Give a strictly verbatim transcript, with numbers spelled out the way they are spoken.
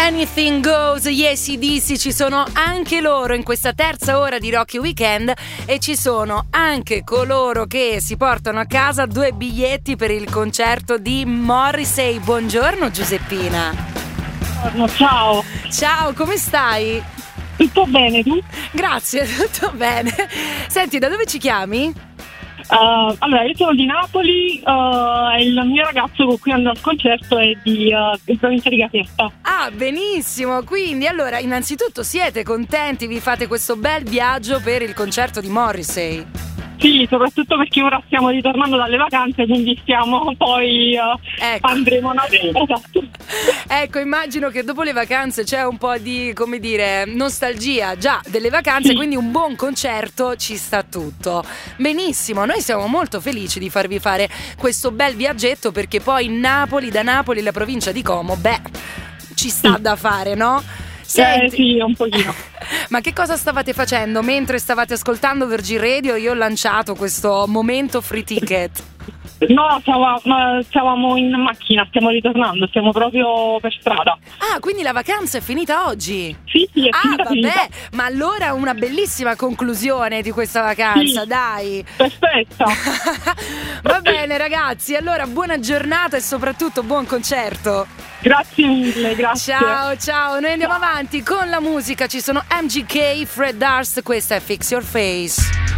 Anything Goes, gli A C D C, ci sono anche loro in questa terza ora di Rocky Weekend e ci sono anche coloro che si portano a casa due biglietti per il concerto di Morrissey. Buongiorno Giuseppina. Buongiorno, ciao. Ciao, come stai? Tutto bene, tu? Grazie, tutto bene. Senti, da dove ci chiami? Uh, allora, io sono di Napoli uh, e il mio ragazzo con cui andò al concerto è di uh, provincia di Caserta. Ah, benissimo. Quindi, allora, innanzitutto siete contenti? Vi fate questo bel viaggio per il concerto di Morrissey? Sì, soprattutto perché ora stiamo ritornando dalle vacanze, quindi stiamo poi uh, ecco. andremo a esatto. Ecco, immagino che dopo le vacanze c'è un po' di, come dire, nostalgia già delle vacanze, sì. Quindi un buon concerto ci sta tutto. Benissimo, noi siamo molto felici di farvi fare questo bel viaggetto, perché poi Napoli, da Napoli la provincia di Como, beh, ci sta sì. da fare, no? Senti, eh sì, un pochino. Ma che cosa stavate facendo mentre stavate ascoltando Virgin Radio? Io ho lanciato questo momento free ticket. No, stavamo in macchina, stiamo ritornando, stiamo proprio per strada. Ah, quindi la vacanza è finita oggi? Sì, sì, è ah, finita, vabbè, finita. Ma allora una bellissima conclusione di questa vacanza, sì, dai. Perfetta. Va bene ragazzi, allora buona giornata e soprattutto buon concerto. Grazie mille, grazie. Ciao, ciao, noi andiamo ciao. avanti con la musica, ci sono M G K, Fred Durst, questa è Fix Your Face.